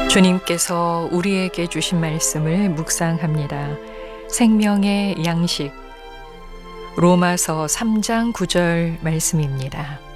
주님께서 우리에게 주신 말씀을 묵상합니다. 생명의 양식. 로마서 3장 9절 말씀입니다.